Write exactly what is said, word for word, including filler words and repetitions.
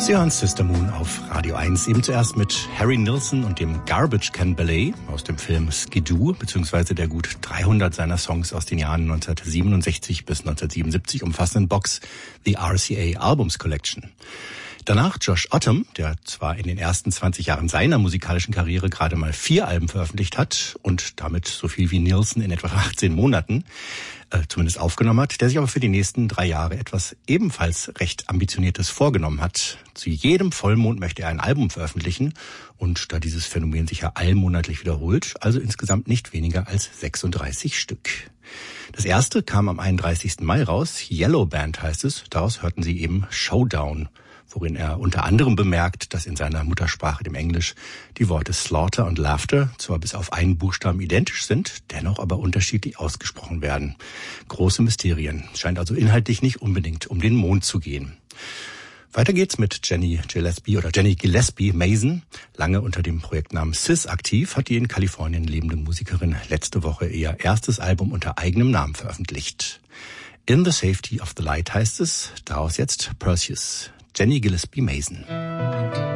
Sie hören Sister Moon auf Radio eins. Eben zuerst mit Harry Nilsson und dem Garbage Can Ballet aus dem Film Skidoo, beziehungsweise der gut dreihundert seiner Songs aus den Jahren neunzehnhundertsiebenundsechzig bis neunzehnhundertsiebenundsiebzig umfassenden Box The R C A Albums Collection. Danach Josh Ottum, der zwar in den ersten zwanzig Jahren seiner musikalischen Karriere gerade mal vier Alben veröffentlicht hat und damit so viel wie Nilsson in etwa achtzehn Monaten äh, zumindest aufgenommen hat, der sich aber für die nächsten drei Jahre etwas ebenfalls recht Ambitioniertes vorgenommen hat. Zu jedem Vollmond möchte er ein Album veröffentlichen und da dieses Phänomen sich ja allmonatlich wiederholt, also insgesamt nicht weniger als sechsunddreißig Stück. Das erste kam am einunddreißigsten Mai raus, Yellow Band heißt es, daraus hörten Sie eben Showdown, worin er unter anderem bemerkt, dass in seiner Muttersprache, dem Englisch, die Worte Slaughter und Laughter zwar bis auf einen Buchstaben identisch sind, dennoch aber unterschiedlich ausgesprochen werden. Große Mysterien. Scheint also inhaltlich nicht unbedingt um den Mond zu gehen. Weiter geht's mit Jenny Gillespie oder Jenny Gillespie Mason. Lange unter dem Projektnamen Sis aktiv, hat die in Kalifornien lebende Musikerin letzte Woche ihr erstes Album unter eigenem Namen veröffentlicht. In the Safety of the Light heißt es, daraus jetzt Perseus. Jenny Gillespie Mason.